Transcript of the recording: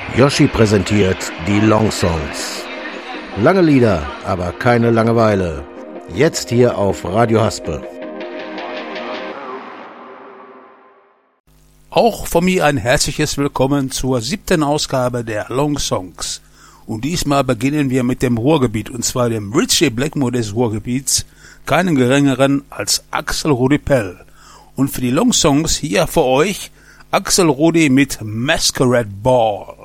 Yoshi präsentiert die Long Songs. Lange Lieder, aber keine Langeweile. Jetzt hier auf Radio Haspe. Auch von mir ein herzliches Willkommen zur 7. Ausgabe der Long Songs. Und diesmal beginnen wir mit dem Ruhrgebiet, und zwar dem Ritchie Blackmore des Ruhrgebiets, keinen geringeren als Axel Rudi Pell. Und für die Long Songs hier für euch Axel Rudi mit Masquerade Ball.